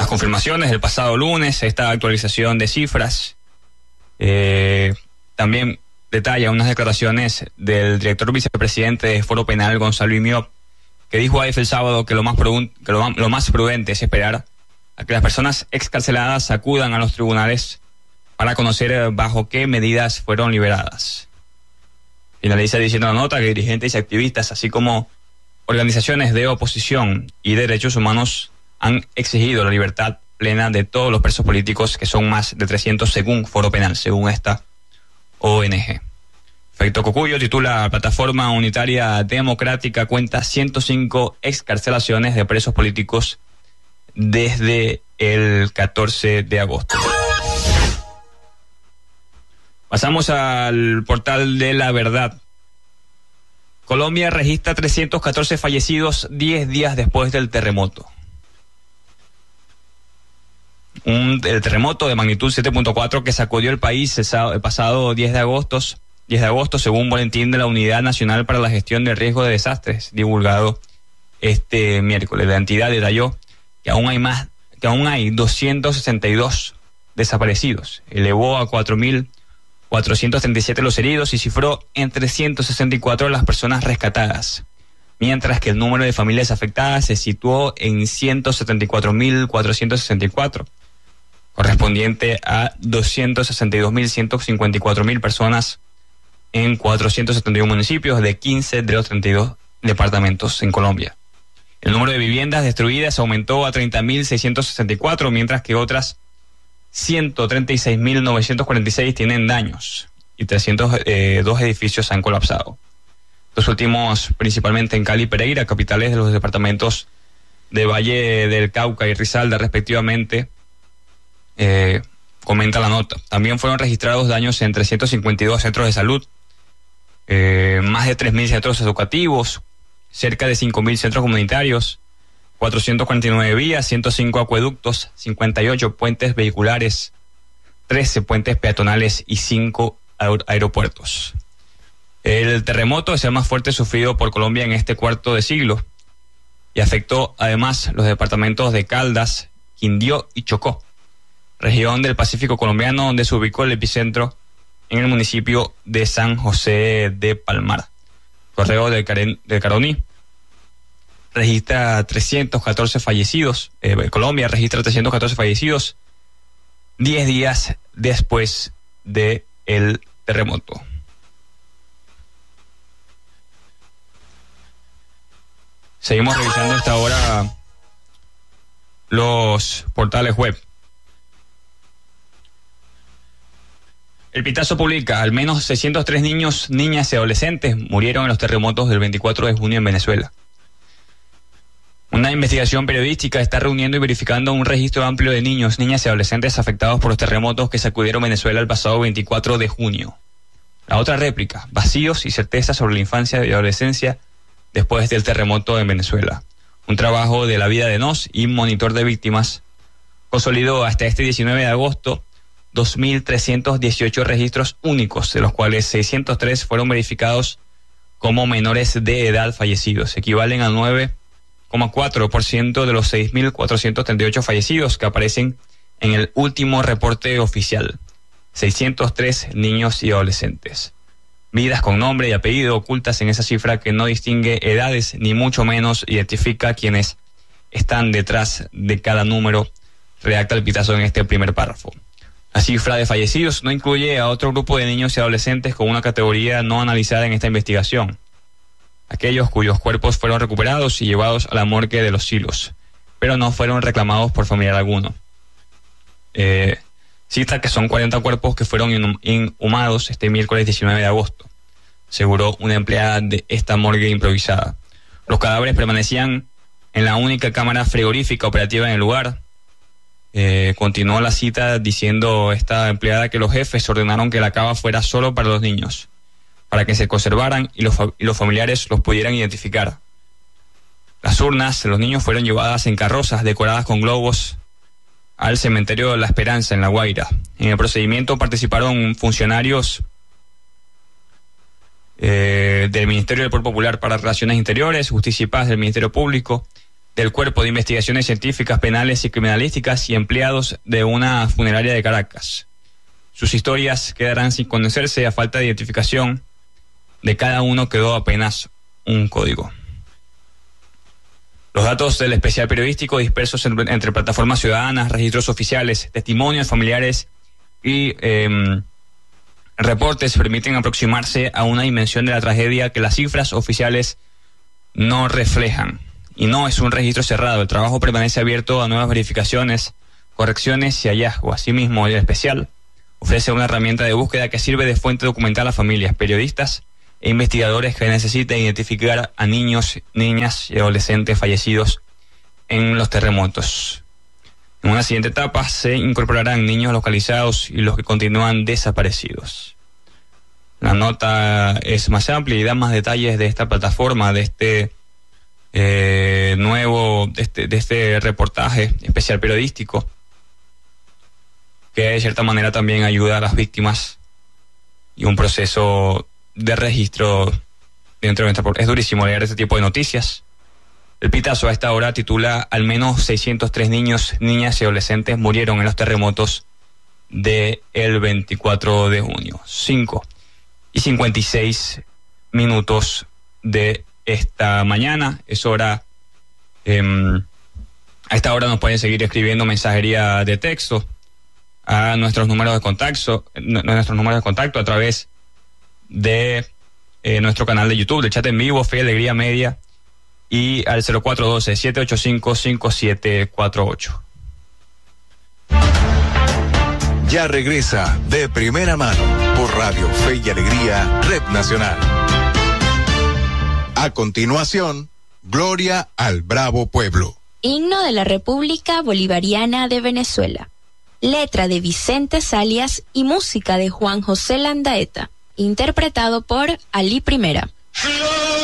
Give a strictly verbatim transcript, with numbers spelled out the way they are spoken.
confirmaciones del pasado lunes, esta actualización de cifras. Eh, también detalla unas declaraciones del director vicepresidente de Foro Penal, Gonzalo Imiop, que dijo a el sábado que, lo más, que lo, lo más prudente es esperar a que las personas excarceladas acudan a los tribunales para conocer bajo qué medidas fueron liberadas. Finaliza diciendo la nota que dirigentes y activistas, así como organizaciones de oposición y derechos humanos, han exigido la libertad plena de todos los presos políticos, que son más de trescientos según Foro Penal, según esta O N G. Efecto Cocuyo titula: Plataforma Unitaria Democrática cuenta ciento cinco excarcelaciones de presos políticos desde el catorce de agosto. Pasamos al portal de La Verdad. Colombia registra trescientos catorce fallecidos diez días después del terremoto. Un, el terremoto de magnitud siete punto cuatro que sacudió el país el, sábado, el pasado diez de agosto, diez de agosto, según un boletín de la Unidad Nacional para la Gestión del Riesgo de Desastres, divulgado este miércoles. La entidad detalló que aún hay más, que aún hay doscientos sesenta y dos desaparecidos. Elevó a cuatro mil cuatrocientos treinta y siete los heridos y cifró en trescientos sesenta y cuatro las personas rescatadas, mientras que el número de familias afectadas se situó en ciento setenta y cuatro mil cuatrocientos sesenta y cuatro, correspondiente a doscientos sesenta y dos mil ciento cincuenta y cuatro mil personas en cuatrocientos setenta y uno municipios de quince de los treinta y dos departamentos en Colombia. El número de viviendas destruidas aumentó a treinta mil seiscientos sesenta y cuatro, mientras que otras ciento treinta y seis mil novecientos cuarenta y seis tienen daños y trescientos dos edificios han colapsado. Los últimos principalmente en Cali y Pereira, capitales de los departamentos de Valle del Cauca y Risaralda respectivamente, eh, comenta la nota. También fueron registrados daños en trescientos cincuenta y dos centros de salud, eh, más de tres mil centros educativos, cerca de cinco mil centros comunitarios, cuatrocientas cuarenta y nueve vías, ciento cinco acueductos, cincuenta y ocho puentes vehiculares, trece puentes peatonales y cinco aeropuertos. El terremoto es el más fuerte sufrido por Colombia en este cuarto de siglo y afectó además los departamentos de Caldas, Quindío y Chocó, región del Pacífico colombiano, donde se ubicó el epicentro en el municipio de San José de Palmar. Correo del, Caren, del Caroní registra trescientos catorce fallecidos. Eh, Colombia registra trescientos catorce fallecidos diez días después del terremoto. Seguimos revisando hasta ahora los portales web. El Pitazo publica: al menos seiscientos tres niños, niñas y adolescentes murieron en los terremotos del veinticuatro de junio en Venezuela. Una investigación periodística está reuniendo y verificando un registro amplio de niños, niñas y adolescentes afectados por los terremotos que sacudieron Venezuela el pasado veinticuatro de junio. La otra réplica: vacíos y certezas sobre la infancia y adolescencia después del terremoto en Venezuela. Un trabajo de La Vida de Nos y Monitor de Víctimas consolidó hasta este diecinueve de agosto dos mil trescientos dieciocho registros únicos, de los cuales seiscientos tres fueron verificados como menores de edad fallecidos. Equivalen al nueve coma cuatro por ciento de los seis mil cuatrocientos treinta y ocho fallecidos que aparecen en el último reporte oficial. seiscientos tres niños y adolescentes. Vidas con nombre y apellido ocultas en esa cifra que no distingue edades ni mucho menos identifica quienes están detrás de cada número, redacta el Pitazo en este primer párrafo. La cifra de fallecidos no incluye a otro grupo de niños y adolescentes con una categoría no analizada en esta investigación: aquellos cuyos cuerpos fueron recuperados y llevados a la morgue de los silos, pero no fueron reclamados por familiar alguno. Eh, cita que son cuarenta cuerpos que fueron inhum- inhumados este miércoles diecinueve de agosto, aseguró una empleada de esta morgue improvisada. Los cadáveres permanecían en la única cámara frigorífica operativa en el lugar. Eh, continuó la cita diciendo esta empleada que los jefes ordenaron que la cava fuera solo para los niños, para que se conservaran y los, fa- y los familiares los pudieran identificar. Las urnas de los niños fueron llevadas en carrozas decoradas con globos al cementerio de La Esperanza en La Guaira. En el procedimiento participaron funcionarios eh, del Ministerio del Poder Popular para Relaciones Interiores, Justicia y Paz del Ministerio Público, del Cuerpo de Investigaciones Científicas, Penales y Criminalísticas y empleados de una funeraria de Caracas. Sus historias quedarán sin conocerse a falta de identificación. De cada uno quedó apenas un código. Los datos del especial periodístico dispersos en, entre plataformas ciudadanas, registros oficiales, testimonios familiares y eh, reportes permiten aproximarse a una dimensión de la tragedia que las cifras oficiales no reflejan. Y no es un registro cerrado. El trabajo permanece abierto a nuevas verificaciones, correcciones y hallazgos. Asimismo, el especial ofrece una herramienta de búsqueda que sirve de fuente documental a familias, periodistas e investigadores que necesiten identificar a niños, niñas y adolescentes fallecidos en los terremotos. En una siguiente etapa se incorporarán niños localizados y los que continúan desaparecidos. La nota es más amplia y da más detalles de esta plataforma, de este eh, nuevo, de este, de este reportaje especial periodístico, que de cierta manera también ayuda a las víctimas y un proceso de registro dentro de nuestra... Es durísimo leer este tipo de noticias. El pitazo a esta hora titula: al menos seiscientos tres niños, niñas y adolescentes murieron en los terremotos del veinticuatro de junio. cinco y cincuenta y seis minutos de esta mañana. Es hora... Eh, a esta hora nos pueden seguir escribiendo mensajería de texto a nuestros números de contacto, nuestros números de contacto a través de eh, nuestro canal de YouTube, de chat en vivo, Fe y Alegría Media, y al cero cuatro uno dos, siete ocho cinco, cinco siete cuatro ocho. Ya regresa De Primera Mano por Radio Fe y Alegría, Red Nacional. A continuación, Gloria al Bravo Pueblo. Himno de la República Bolivariana de Venezuela. Letra de Vicente Salias y música de Juan José Landaeta. Interpretado por Ali Primera.